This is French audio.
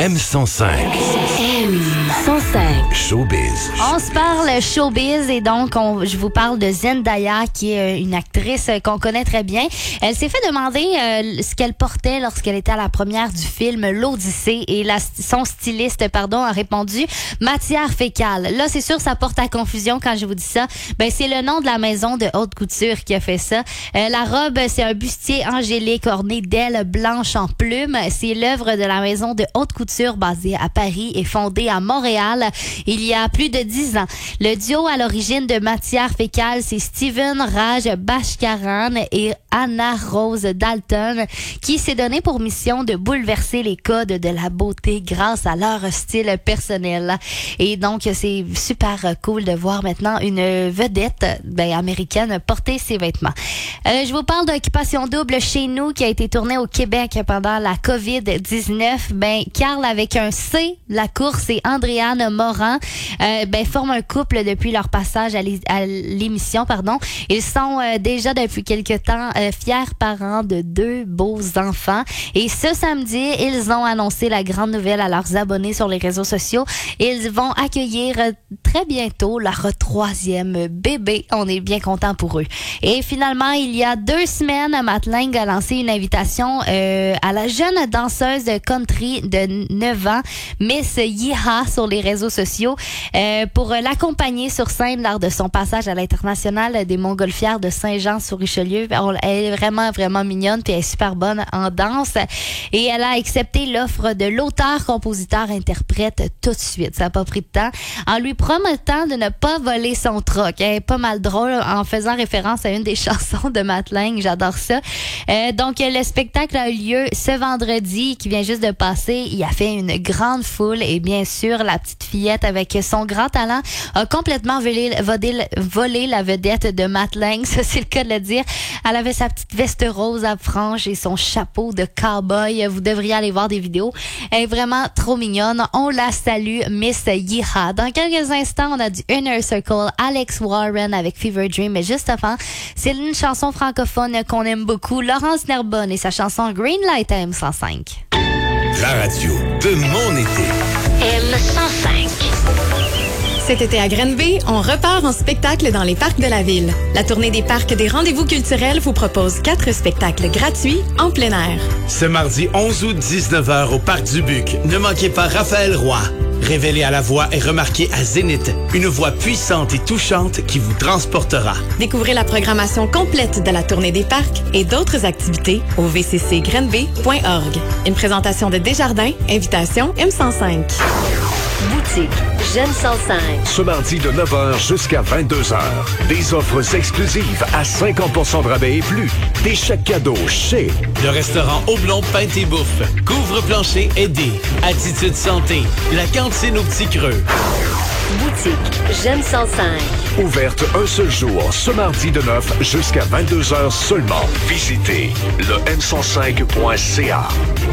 M105. M105. Showbiz. On se parle showbiz et donc je vous parle de Zendaya qui est une actrice qu'on connaît très bien. Elle s'est fait demander ce qu'elle portait lorsqu'elle était à la première du film L'Odyssée et son styliste a répondu matière fécale. Là, c'est sûr, ça porte à confusion quand je vous dis ça. Ben, c'est le nom de la maison de haute couture qui a fait ça. La robe, c'est un bustier angélique orné d'ailes blanches en plumes. C'est l'œuvre de la maison de haute couture basée à Paris et fondée à Montréal il y a plus de 10 ans. Le duo à l'origine de matière fécale, c'est Steven Raj Bhaskaran et Anna Rose Dalton qui s'est donné pour mission de bouleverser les codes de la beauté grâce à leur style personnel. Et donc, c'est super cool de voir maintenant une vedette américaine porter ses vêtements. Je vous parle d'Occupation double chez nous qui a été tournée au Québec pendant la COVID-19. Carl avec un C, la course, et Andréane Morin forment un couple depuis leur passage à l'émission. Ils sont déjà depuis quelque temps fiers parents de 2 beaux enfants. Et ce samedi, ils ont annoncé la grande nouvelle à leurs abonnés sur les réseaux sociaux. Ils vont accueillir très bientôt leur 3e bébé. On est bien contents pour eux. Et finalement, il y a 2 semaines, Matt Lang a lancé une invitation à la jeune danseuse de country de 9 ans, Miss Yeeha, sur les réseaux sociaux pour l'accompagner sur scène lors de son passage à l'international des Montgolfières de Saint-Jean-sur-Richelieu. Elle est vraiment, vraiment mignonne puis elle est super bonne en danse. Et elle a accepté l'offre de l'auteur-compositeur-interprète tout de suite. Ça n'a pas pris de temps. En lui promettant de ne pas voler son troc. Elle est pas mal drôle en faisant référence à une des chansons de Matt Lang. J'adore ça. Donc, le spectacle a eu lieu ce vendredi qui vient juste de passer. Il a fait une grande foule et bien sûr, la petite fillette avec son grand talent a complètement volé la vedette de Matt Lang. Ça, c'est le cas de le dire. Elle avait sa petite veste rose à franges et son chapeau de cowboy. Vous devriez aller voir des vidéos. Elle est vraiment trop mignonne. On la salue, Miss Yeeha. Dans quelques instants, on a du Inner Circle, Alex Warren avec Fever Dream. Mais juste avant, c'est une chanson francophone qu'on aime beaucoup. Laurence Nerbonne et sa chanson Green Light à M105. La radio de mon été. M105. Cet été à Grenby, on repart en spectacle dans les parcs de la ville. La tournée des parcs des rendez-vous culturels vous propose 4 spectacles gratuits en plein air. Ce mardi 11 août 19h au Parc du Buc, ne manquez pas Raphaël Roy. Révélé à la voix et remarqué à Zénith, une voix puissante et touchante qui vous transportera. Découvrez la programmation complète de la tournée des parcs et d'autres activités au vccgrenby.org. Une présentation de Desjardins, invitation M105. Boutique J'aime 105. Ce mardi de 9h jusqu'à 22h. Des offres exclusives à 50% de rabais et plus. Des chèques cadeaux chez Le restaurant Aublon Pinte et Bouffe, Couvre-plancher aidé, Attitude Santé, la cantine au Petit Creux. Boutique J'aime 105. Ouverte un seul jour, ce mardi de 9 jusqu'à 22h seulement. Visitez le m105.ca.